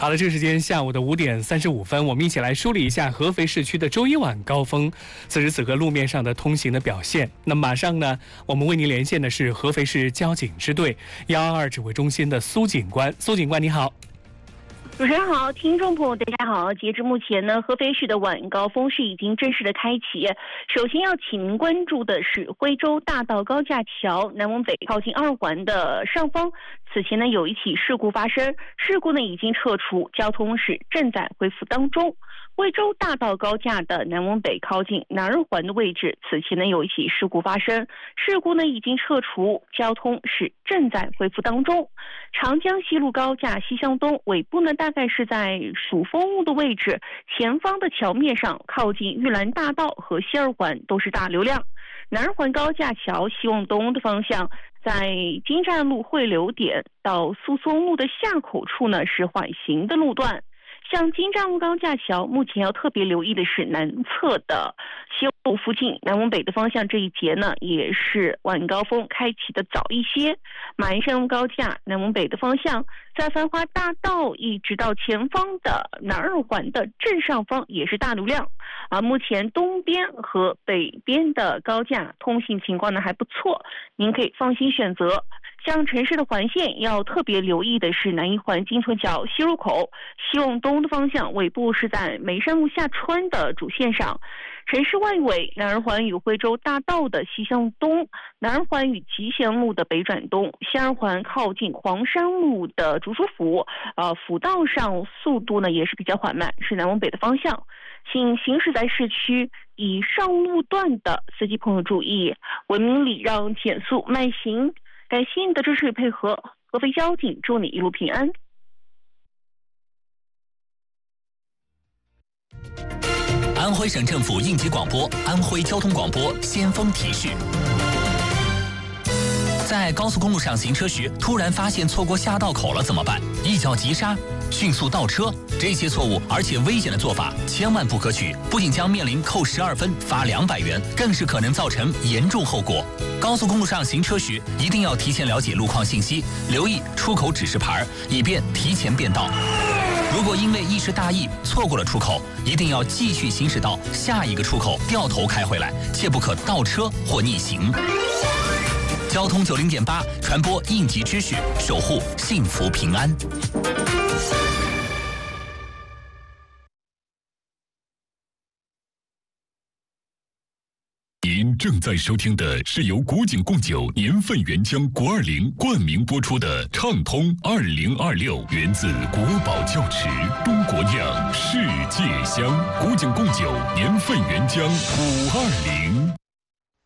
好了，这个时间下午的5点35分，我们一起来梳理一下合肥市区的周一晚高峰此时此刻路面上的通行的表现。那马上呢，我们为您连线的是合肥市交警支队122指挥中心的苏警官。苏警官你好。 主持人好，听众朋友大家好。截至目前呢，合肥市的晚高峰是已经正式的开启。首先要请您关注的是徽州大道高架桥南往北靠近2环的上方，此前呢有一起事故发生，事故呢已经撤除，交通是正在恢复当中。徽州大道高架的南往北靠近南2环的位置，此前呢有一起事故发生，事故呢已经撤除，交通是正在恢复当中。长江西路高架西向东尾部呢大概是在蜀峰路的位置，前方的桥面上靠近玉兰大道和西2环都是大流量。南2环高架桥西往东的方向，在金站路汇流点到苏松路的下口处呢是缓行的路段。像金站路高架桥，目前要特别留意的是南侧的西路附近南往北的方向这一节呢，也是晚高峰开启的早一些。马鞍山路高架南往北的方向，在繁华大道一直到前方的南2环的正上方也是大流量。目前东边和北边的高架通行情况呢还不错，您可以放心选择。像城市的环线要特别留意的是南1环金村桥西入口西往东的方向，尾部是在眉山路下穿的主线上。城市外围南2环与徽州大道的西向东，南2环与集贤路的北转东，西2环靠近黄山路的竹书府，辅道上速度呢也是比较缓慢，是南往北的方向。请行驶在市区以上路段的司机朋友注意，文明礼让，减速慢行。感谢你的支持与配合，合肥交警祝你一路平安。 安徽省政府应急广播，安徽交通广播先锋提示：在高速公路上行车时，突然发现错过下道口了怎么办？一脚急刹，迅速倒车，这些错误而且危险的做法千万不可取，不仅将面临扣12分、罚200元，更是可能造成严重后果。高速公路上行车时，一定要提前了解路况信息，留意出口指示牌，以便提前变道。如果因为一时大意错过了出口，一定要继续行驶到下一个出口，掉头开回来，切不可倒车或逆行。交通90.8传播应急知识，守护幸福平安。 您正在收听的是由古井贡酒年份原浆国20冠名播出的畅通2026，源自国宝窖池，中国酿，世界香。古井贡酒年份原浆520。